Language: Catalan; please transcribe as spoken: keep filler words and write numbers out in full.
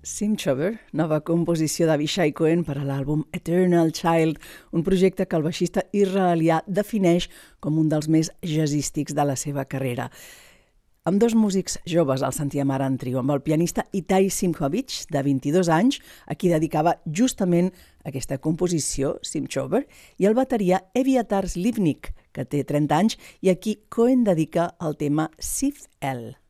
Simchover, nova composició d'Avishai Cohen per a l'àlbum Eternal Child, un projecte que el baixista israelià defineix com un dels més jazzístics de la seva carrera. Amb dos músics joves el sentíem ara en trio, amb el pianista Itai Simchovich, de vint-i-dos anys, a qui dedicava justament aquesta composició, Simchover, i el bateria Eviatar Slivnik, que té trenta anys, i a qui Cohen dedica el tema Sif El.